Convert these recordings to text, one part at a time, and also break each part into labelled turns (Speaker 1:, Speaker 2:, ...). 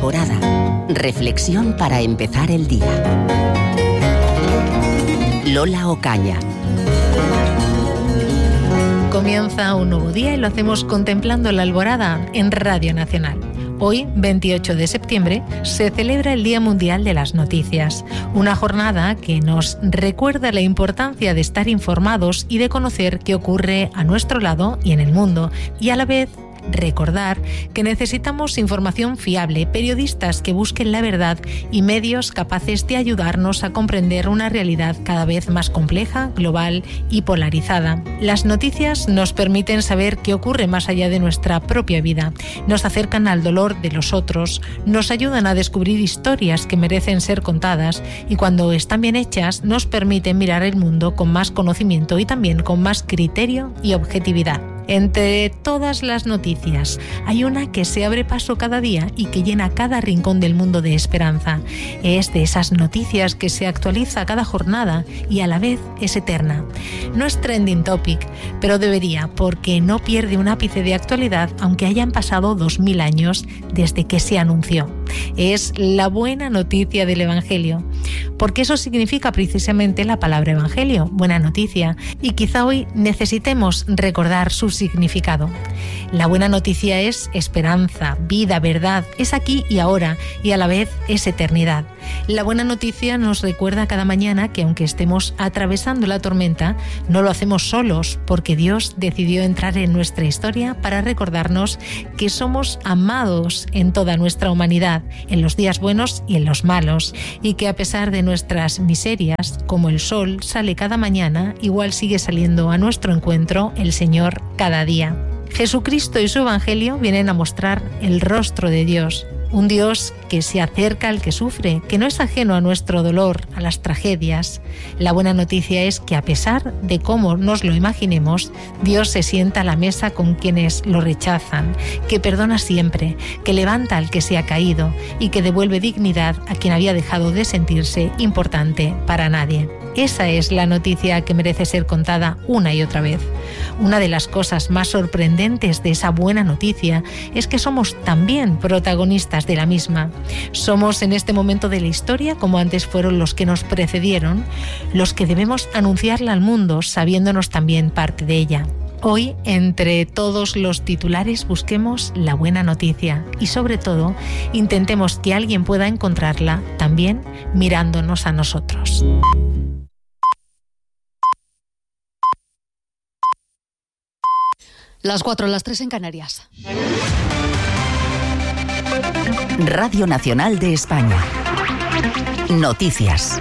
Speaker 1: Alborada. Reflexión para empezar el día. Lola Ocaña.
Speaker 2: Comienza un nuevo día y lo hacemos contemplando la alborada en Radio Nacional. Hoy, 28 de septiembre, se celebra el Día Mundial de las Noticias, una jornada que nos recuerda la importancia de estar informados y de conocer qué ocurre a nuestro lado y en el mundo, y a la vez recordar que necesitamos información fiable, periodistas que busquen la verdad y medios capaces de ayudarnos a comprender una realidad cada vez más compleja, global y polarizada. Las noticias nos permiten saber qué ocurre más allá de nuestra propia vida, nos acercan al dolor de los otros, nos ayudan a descubrir historias que merecen ser contadas y cuando están bien hechas nos permiten mirar el mundo con más conocimiento y también con más criterio y objetividad. Entre todas las noticias, hay una que se abre paso cada día y que llena cada rincón del mundo de esperanza. Es de esas noticias que se actualiza cada jornada y a la vez es eterna. No es trending topic, pero debería, porque no pierde un ápice de actualidad aunque hayan pasado 2000 años desde que se anunció. Es la buena noticia del Evangelio, porque eso significa precisamente la palabra Evangelio, buena noticia, y quizá hoy necesitemos recordar su significado. La buena noticia es esperanza, vida, verdad, es aquí y ahora y a la vez es eternidad. La buena noticia nos recuerda cada mañana que aunque estemos atravesando la tormenta, no lo hacemos solos porque Dios decidió entrar en nuestra historia para recordarnos que somos amados en toda nuestra humanidad, en los días buenos y en los malos, y que a pesar de nuestras miserias, como el sol sale cada mañana, igual sigue saliendo a nuestro encuentro el Señor cada día. Jesucristo y su Evangelio vienen a mostrar el rostro de Dios, un Dios que se acerca al que sufre, que no es ajeno a nuestro dolor, a las tragedias. La buena noticia es que a pesar de cómo nos lo imaginemos, Dios se sienta a la mesa con quienes lo rechazan, que perdona siempre, que levanta al que se ha caído y que devuelve dignidad a quien había dejado de sentirse importante para nadie. Esa es la noticia que merece ser contada una y otra vez. Una de las cosas más sorprendentes de esa buena noticia es que somos también protagonistas de la misma. Somos en este momento de la historia, como antes fueron los que nos precedieron, los que debemos anunciarla al mundo sabiéndonos también parte de ella. Hoy, entre todos los titulares, busquemos la buena noticia y, sobre todo, intentemos que alguien pueda encontrarla también mirándonos a nosotros.
Speaker 3: Las 4, las 3 en Canarias.
Speaker 1: Radio Nacional de España. Noticias.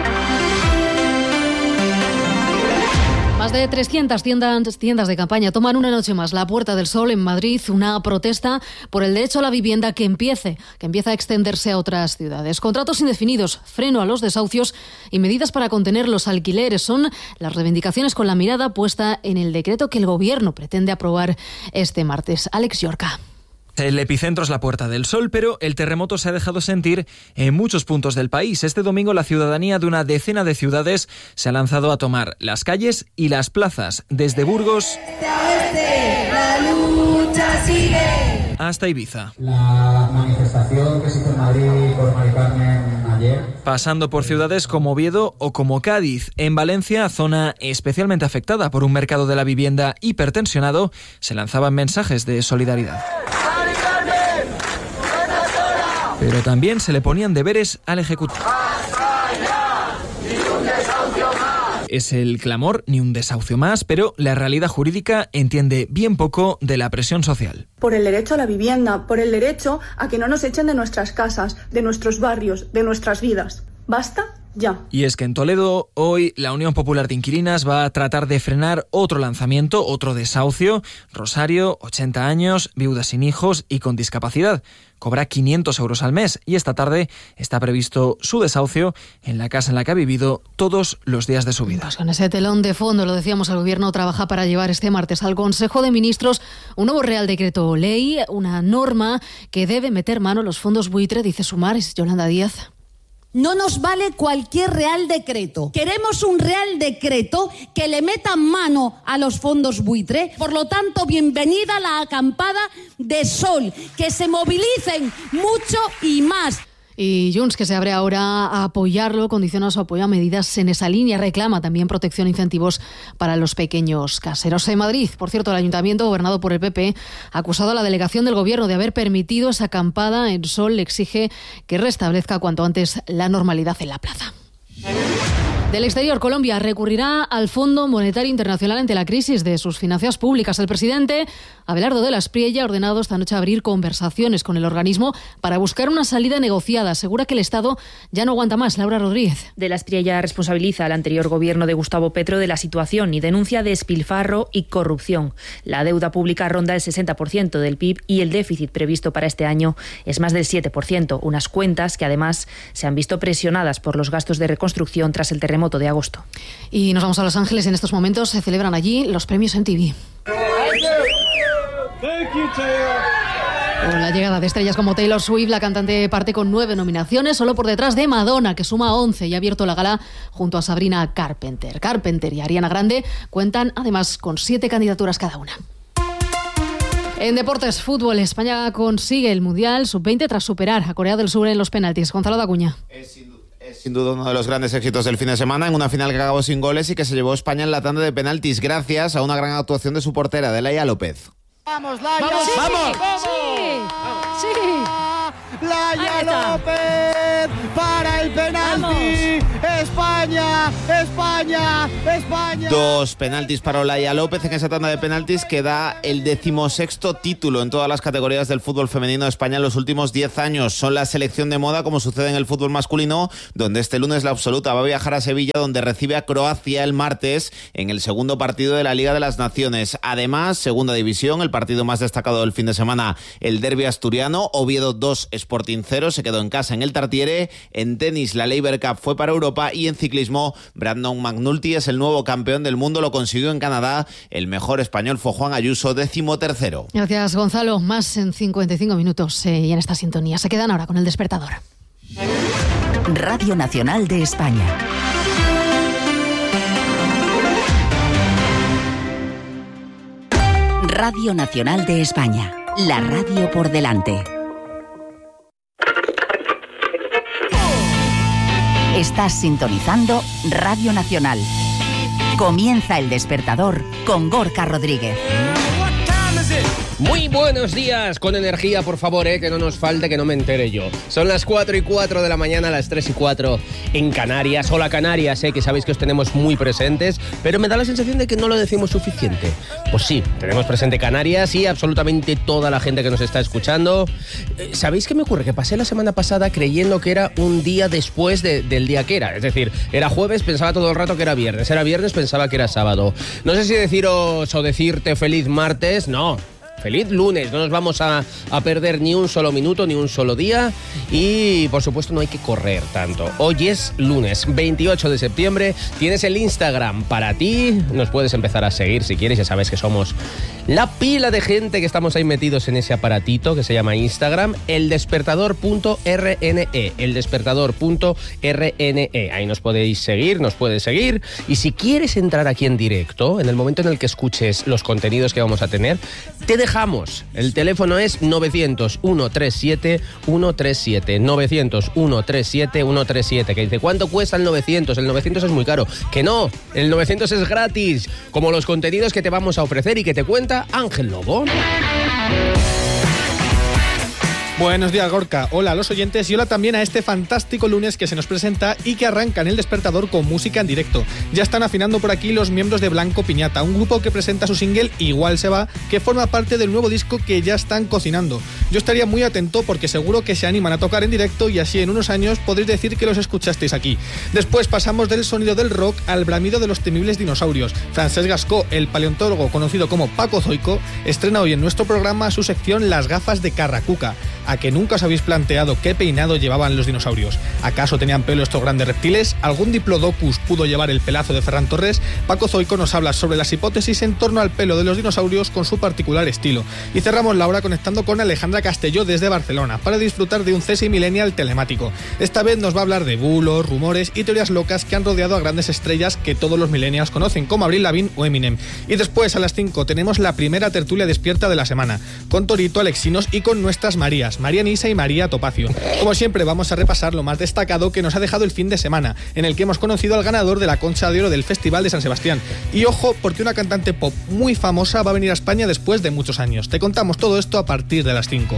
Speaker 3: Más de 300 tiendas de campaña toman una noche más la Puerta del Sol en Madrid, una protesta por el derecho a la vivienda que empieza a extenderse a otras ciudades. Contratos indefinidos, freno a los desahucios y medidas para contener los alquileres son las reivindicaciones con la mirada puesta en el decreto que el Gobierno pretende aprobar este martes. Alex Llorca.
Speaker 4: El epicentro es la Puerta del Sol, pero el terremoto se ha dejado sentir en muchos puntos del país. Este domingo la ciudadanía de una decena de ciudades se ha lanzado a tomar las calles y las plazas, desde Burgos
Speaker 5: la lucha sigue
Speaker 4: hasta Ibiza.
Speaker 6: La manifestación que se hizo en Madrid por Mari Carmen ayer.
Speaker 4: Pasando por ciudades como Oviedo o como Cádiz. En Valencia, zona especialmente afectada por un mercado de la vivienda hipertensionado, se lanzaban mensajes de solidaridad. Pero también se le ponían deberes al Ejecutivo. Es el clamor, ni un desahucio más, pero la realidad jurídica entiende bien poco de la presión social.
Speaker 7: Por el derecho a la vivienda, por el derecho a que no nos echen de nuestras casas, de nuestros barrios, de nuestras vidas. ¿Basta? Ya.
Speaker 4: Y es que en Toledo, hoy, la Unión Popular de Inquilinas va a tratar de frenar otro lanzamiento, otro desahucio. Rosario, 80 años, viuda sin hijos y con discapacidad. Cobra 500 euros al mes y esta tarde está previsto su desahucio en la casa en la que ha vivido todos los días de su vida.
Speaker 3: Pues con ese telón de fondo, lo decíamos, el Gobierno trabaja para llevar este martes al Consejo de Ministros un nuevo Real Decreto Ley, una norma que debe meter mano en los fondos buitre, dice Sumar. Es Yolanda Díaz.
Speaker 8: No nos vale cualquier Real Decreto. Queremos un Real Decreto que le meta mano a los fondos buitre. Por lo tanto, bienvenida a la acampada de sol. Que se movilicen mucho y más.
Speaker 3: Y Junts, que se abre ahora a apoyarlo, condiciona su apoyo a medidas en esa línea. Reclama también protección e incentivos para los pequeños caseros. En Madrid, por cierto, el ayuntamiento, gobernado por el PP, ha acusado a la delegación del Gobierno de haber permitido esa acampada en sol. Le exige que restablezca cuanto antes la normalidad en la plaza. Del exterior, Colombia recurrirá al Fondo Monetario Internacional ante la crisis de sus finanzas públicas. El presidente Abelardo de la Espriella ha ordenado esta noche abrir conversaciones con el organismo para buscar una salida negociada. Asegura que el Estado ya no aguanta más. Laura Rodríguez.
Speaker 9: De la Espriella responsabiliza al anterior gobierno de Gustavo Petro de la situación y denuncia despilfarro y corrupción. La deuda pública ronda el 60% del PIB y el déficit previsto para este año es más del 7%. Unas cuentas que además se han visto presionadas por los gastos de reconstrucción tras el terremoto de agosto.
Speaker 3: Y nos vamos a Los Ángeles. En estos momentos se celebran allí los premios MTV. Con la llegada de estrellas como Taylor Swift, la cantante parte con 9 nominaciones, solo por detrás de Madonna, que suma 11 y ha abierto la gala junto a Sabrina Carpenter. Carpenter y Ariana Grande cuentan además con 7 candidaturas cada una. En deportes, fútbol, España consigue el Mundial Sub-20 tras superar a Corea del Sur en los penaltis. Gonzalo Dacuña.
Speaker 10: Es sin duda uno de los grandes éxitos del fin de semana en una final que acabó sin goles y que se llevó España en la tanda de penaltis gracias a una gran actuación de su portera, de Laia López.
Speaker 5: ¡Vamos, Laia!
Speaker 10: ¡Vamos!
Speaker 5: ¡Sí! ¡Laia López para el penalti! ¡España! ¡España! ¡España!
Speaker 10: 2 penaltis para Laia López en esa tanda de penaltis que da el 16º título en todas las categorías del fútbol femenino de España en los últimos 10 años. Son la selección de moda, como sucede en el fútbol masculino, donde este lunes la absoluta va a viajar a Sevilla, donde recibe a Croacia el martes en el segundo partido de la Liga de las Naciones. Además, segunda división, el partido más destacado del fin de semana, el derbi asturiano, Oviedo 2, Sporting 0, se quedó en casa en el Tartiere. En tenis, la Laver Cup fue para Europa y en ciclismo, Brandon McNulty es el nuevo campeón del mundo, lo consiguió en Canadá. El mejor español fue Juan Ayuso, 13º.
Speaker 3: Gracias, Gonzalo. Más en 55 minutos y en esta sintonía. Se quedan ahora con El Despertador.
Speaker 1: Radio Nacional de España. Radio Nacional de España. La radio por delante. Estás sintonizando Radio Nacional. Comienza El Despertador con Gorka Rodríguez.
Speaker 11: Muy buenos días, con energía, por favor, que no nos falte, que no me entere yo. Son las 4:04 de la mañana, las 3:04 en Canarias. Hola Canarias, que sabéis que os tenemos muy presentes, pero me da la sensación de que no lo decimos suficiente. Pues sí, tenemos presente Canarias y absolutamente toda la gente que nos está escuchando. ¿Sabéis qué me ocurre? Que pasé la semana pasada creyendo que era un día después del día que era. Es decir, era jueves, pensaba todo el rato que era viernes. Era viernes, pensaba que era sábado. No sé si deciros o decirte feliz martes, no. Feliz lunes, no nos vamos a perder ni un solo minuto, ni un solo día y por supuesto no hay que correr tanto. Hoy es lunes 28 de septiembre, tienes el Instagram para ti, nos puedes empezar a seguir si quieres, ya sabes que somos la pila de gente que estamos ahí metidos en ese aparatito que se llama Instagram, eldespertador.rne, eldespertador.rne, ahí nos podéis seguir, nos puedes seguir y si quieres entrar aquí en directo, en el momento en el que escuches los contenidos que vamos a tener, te dejamos. El teléfono es 900-137-137. 900-137-137. Que dice, ¿cuánto cuesta el 900? El 900 es muy caro. Que no, el 900 es gratis. Como los contenidos que te vamos a ofrecer y que te cuenta Ángel Lobo.
Speaker 12: Buenos días, Gorka. Hola a los oyentes y hola también a este fantástico lunes que se nos presenta y que arranca en El Despertador con música en directo. Ya están afinando por aquí los miembros de Blanco Piñata, un grupo que presenta su single Igual se va, que forma parte del nuevo disco que ya están cocinando. Yo estaría muy atento porque seguro que se animan a tocar en directo y así en unos años podréis decir que los escuchasteis aquí. Después pasamos del sonido del rock al bramido de los temibles dinosaurios. Francesc Gascó, el paleontólogo conocido como Paco Zoico, estrena hoy en nuestro programa su sección Las gafas de Carracuca. ¿A que nunca os habéis planteado qué peinado llevaban los dinosaurios? ¿Acaso tenían pelo estos grandes reptiles? ¿Algún diplodocus pudo llevar el pelazo de Ferran Torres? Paco Zoico nos habla sobre las hipótesis en torno al pelo de los dinosaurios con su particular estilo. Y cerramos la hora conectando con Alejandra Castelló desde Barcelona para disfrutar de un CSI Millennial telemático. Esta vez nos va a hablar de bulos, rumores y teorías locas que han rodeado a grandes estrellas que todos los millennials conocen, como Avril Lavigne o Eminem. Y después, a las 5, tenemos la primera tertulia despierta de la semana, con Torito, Alexinos y con nuestras Marías, María Nisa y María Topacio. Como siempre, vamos a repasar lo más destacado que nos ha dejado el fin de semana, en el que hemos conocido al ganador de la Concha de Oro del Festival de San Sebastián. Y ojo, porque una cantante pop muy famosa va a venir a España después de muchos años. Te contamos todo esto a partir de las 5.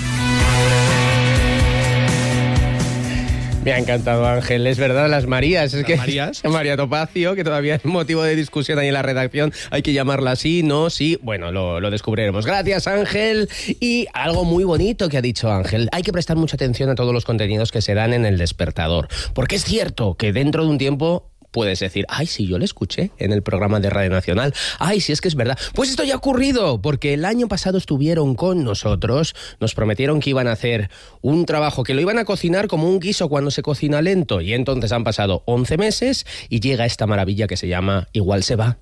Speaker 11: Me ha encantado, Ángel. Es verdad, las Marías. Es que
Speaker 12: Marías.
Speaker 11: María Topacio, que todavía es motivo de discusión ahí en la redacción. Hay que llamarla así, no, sí. Bueno, lo descubriremos. Gracias, Ángel. Y algo muy bonito que ha dicho Ángel. Hay que prestar mucha atención a todos los contenidos que se dan en El Despertador. Porque es cierto que dentro de un tiempo puedes decir, ay, sí, yo lo escuché en el programa de Radio Nacional. Ay, sí, es que es verdad. Pues esto ya ha ocurrido, porque el año pasado estuvieron con nosotros, nos prometieron que iban a hacer un trabajo, que lo iban a cocinar como un guiso cuando se cocina lento, y entonces han pasado 11 meses y llega esta maravilla que se llama Igual se va.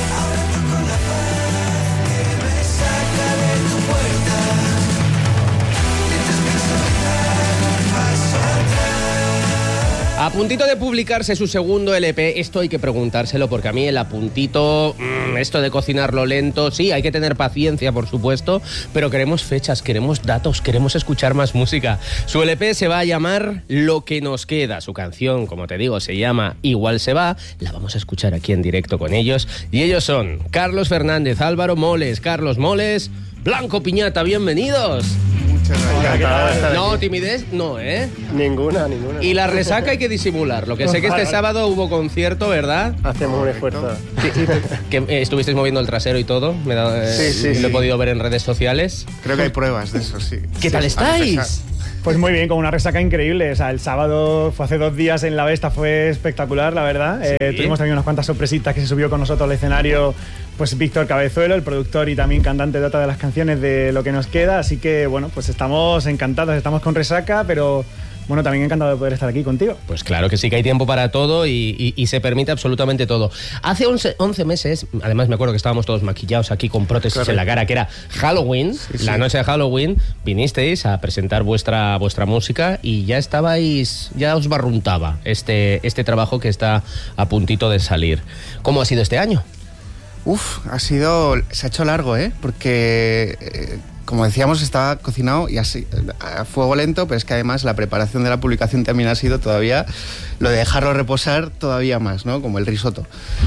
Speaker 11: A puntito de publicarse su segundo LP, esto hay que preguntárselo, porque a mí el apuntito, esto de cocinarlo lento, sí, hay que tener paciencia, por supuesto, pero queremos fechas, queremos datos, queremos escuchar más música. Su LP se va a llamar Lo que nos queda. Su canción, como te digo, se llama Igual se va. La vamos a escuchar aquí en directo con ellos. Y ellos son Carlos Fernández, Álvaro Moles, Carlos Moles, Blanco Piñata, bienvenidos. No, timidez no, ¿eh?
Speaker 13: Ninguna.
Speaker 11: Y la resaca hay que disimular. Lo que sé que este sábado hubo concierto, ¿verdad?
Speaker 13: Hacemos un esfuerzo.
Speaker 11: Que estuvisteis moviendo el trasero y todo.
Speaker 13: Sí.
Speaker 11: Lo he podido ver en redes sociales.
Speaker 14: Creo que hay pruebas de eso, sí.
Speaker 11: ¿Qué tal estáis?
Speaker 13: Pues muy bien, con una resaca increíble. O sea, el sábado fue hace 2 días en La Besta, fue espectacular, la verdad.
Speaker 11: Sí.
Speaker 13: Tuvimos también unas cuantas sorpresitas que se subió con nosotros al escenario, pues Víctor Cabezuelo, el productor y también cantante de otra de las canciones de Lo que nos queda. Así que, bueno, pues estamos encantados, estamos con resaca, pero bueno, también encantado de poder estar aquí contigo.
Speaker 11: Pues claro que sí, que hay tiempo para todo y se permite absolutamente todo. Hace 11 meses, además me acuerdo que estábamos todos maquillados aquí con prótesis en la cara, que era Halloween, la noche de Halloween, vinisteis a presentar vuestra música y ya os barruntaba este trabajo que está a puntito de salir. ¿Cómo ha sido este año?
Speaker 14: Se ha hecho largo, porque como decíamos, estaba cocinado y así, a fuego lento, pero es que además la preparación de la publicación también ha sido todavía lo de dejarlo reposar todavía más, ¿no? Como el risotto.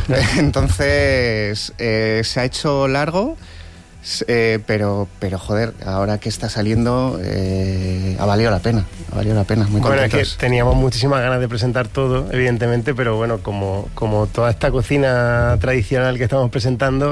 Speaker 14: Entonces, se ha hecho largo, pero joder, ahora que está saliendo, ha valido la pena, muy contentos.
Speaker 13: Bueno, es que teníamos muchísimas ganas de presentar todo, evidentemente, pero bueno, como toda esta cocina tradicional que estamos presentando,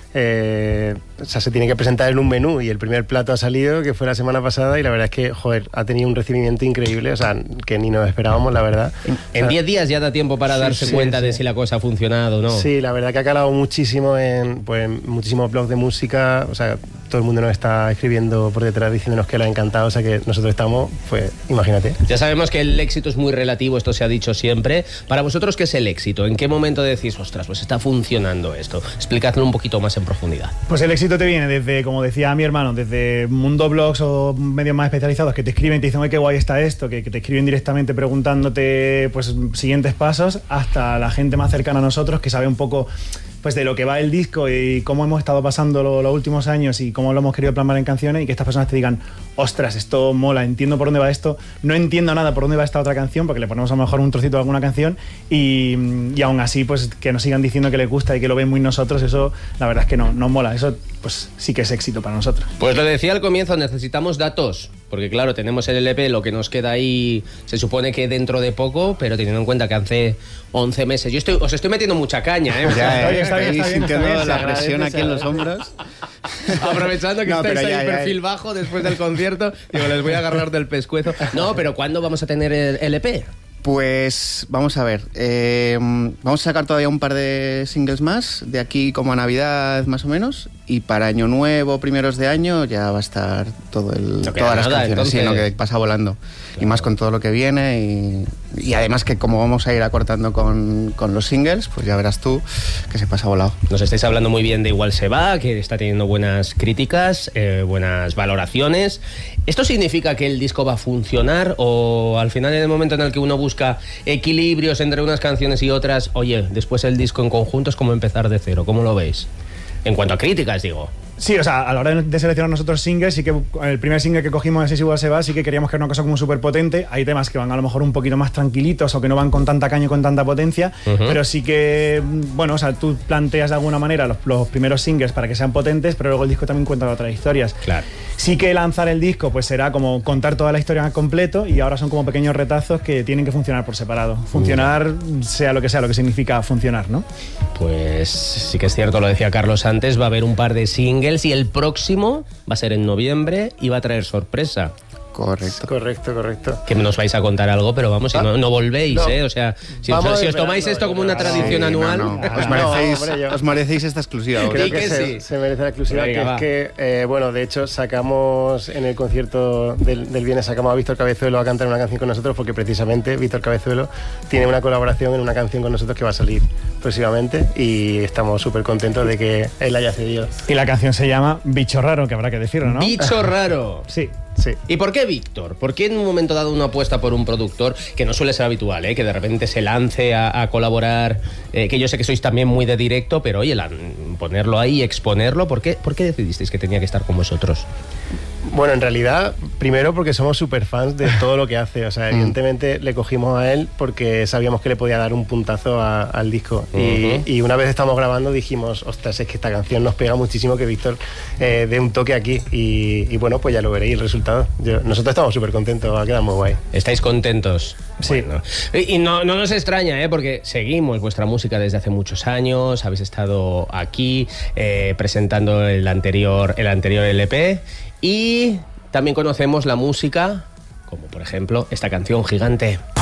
Speaker 13: se tiene que presentar en un menú y el primer plato ha salido, que fue la semana pasada, y la verdad es que, joder, ha tenido un recibimiento increíble, o sea, que ni nos esperábamos, la verdad.
Speaker 11: En 10 días ya da tiempo para darse cuenta de si la cosa ha funcionado o no.
Speaker 13: Sí, la verdad que ha calado muchísimo en muchísimos blogs de música, o sea, todo el mundo nos está escribiendo por detrás diciéndonos que le ha encantado, o sea que nosotros estamos, pues, imagínate.
Speaker 11: Ya sabemos que el éxito es muy relativo, esto se ha dicho siempre. Para vosotros, ¿qué es el éxito? ¿En qué momento decís, ostras, pues está funcionando esto? Explicadlo un poquito más en profundidad.
Speaker 13: Pues el éxito te viene desde, como decía mi hermano, desde mundo blogs o medios más especializados que te escriben y te dicen, oye, qué guay está esto, que te escriben directamente preguntándote, pues, siguientes pasos, hasta la gente más cercana a nosotros que sabe un poco, pues, de lo que va el disco y cómo hemos estado pasando los últimos años y cómo lo hemos querido plasmar en canciones, y que estas personas te digan, ostras, esto mola, entiendo por dónde va esto, no entiendo nada por dónde va esta otra canción, porque le ponemos a lo mejor un trocito de alguna canción y aún así, pues, que nos sigan diciendo que les gusta y que lo ven muy nosotros, eso la verdad es que nos mola, eso pues sí que es éxito para nosotros.
Speaker 11: Pues lo decía al comienzo, necesitamos datos, porque claro, tenemos el LP, lo que nos queda ahí se supone que dentro de poco, pero teniendo en cuenta que hace 11 meses, os estoy metiendo mucha caña,
Speaker 14: estoy sintiendo la presión aquí en los hombros.
Speaker 11: Aprovechando que estáis ahí en perfil bajo después del concierto, digo, les voy a agarrar del pescuezo. No, pero ¿cuándo vamos a tener el LP?
Speaker 14: Pues vamos a ver, vamos a sacar todavía un par de singles más, de aquí como a Navidad más o menos, y para Año Nuevo, primeros de año, ya va a estar todas las canciones, entonces... lo que pasa volando. Claro. Y más con todo lo que viene y además que como vamos a ir acortando con los singles, pues ya verás tú que se pasa volado.
Speaker 11: Nos estáis hablando muy bien de Igual se va, que está teniendo buenas críticas, buenas valoraciones. ¿Esto significa que el disco va a funcionar o al final, en el momento en el que uno busca equilibrios entre unas canciones y otras, oye, después el disco en conjunto es como empezar de cero? ¿Cómo lo veis? En cuanto a críticas, digo.
Speaker 13: Sí, o sea, a la hora de seleccionar nosotros singles, sí que el primer single que cogimos de Igual se va, sí que queríamos que era una cosa como súper potente. Hay temas que van a lo mejor un poquito más tranquilitos o que no van con tanta caña y con tanta potencia, pero sí que, bueno, o sea, tú planteas de alguna manera los primeros singles para que sean potentes, pero luego el disco también cuenta otras historias.
Speaker 11: Claro.
Speaker 13: Sí que lanzar el disco pues será como contar toda la historia al completo y ahora son como pequeños retazos que tienen que funcionar por separado. Funcionar, sea lo que significa funcionar, ¿no?
Speaker 11: Pues sí que es cierto, lo decía Carlos antes, va a haber un par de singles y el próximo va a ser en noviembre y va a traer sorpresa.
Speaker 15: Correcto.
Speaker 11: Que nos vais a contar algo, pero vamos, si no volvéis, ¿eh? O sea, si os tomáis esto como una tradición anual...
Speaker 14: Os merecéis esta exclusiva.
Speaker 15: Creo que se merece la exclusiva. Venga, que es que, bueno, de hecho, sacamos en el concierto del viernes, sacamos a Víctor Cabezuelo a cantar una canción con nosotros, porque precisamente Víctor Cabezuelo tiene una colaboración en una canción con nosotros que va a salir próximamente y estamos súper contentos de que él haya cedido.
Speaker 13: Y la canción se llama Bicho Raro, que habrá que decirlo, ¿no?
Speaker 11: Bicho Raro.
Speaker 13: Sí.
Speaker 11: ¿Y por qué Víctor? ¿Por qué en un momento dado una apuesta por un productor que no suele ser habitual, que de repente se lance a colaborar, que yo sé que sois también muy de directo, pero oye, ponerlo ahí, exponerlo, ¿por qué decidisteis que tenía que estar con vosotros?
Speaker 15: Bueno, en realidad, primero porque somos súper fans de todo lo que hace. O sea, evidentemente le cogimos a él porque sabíamos que le podía dar un puntazo al disco. Y una vez estamos grabando dijimos, ostras, es que esta canción nos pega muchísimo, que Víctor dé un toque aquí. Y bueno, pues ya lo veréis el resultado. Nosotros estamos súper contentos, va a quedar muy guay.
Speaker 11: ¿Estáis contentos?
Speaker 13: Sí.
Speaker 11: Bueno. Y no nos extraña, porque seguimos vuestra música desde hace muchos años. Habéis estado aquí presentando el anterior LP. Y también conocemos la música, como por ejemplo esta canción Gigante.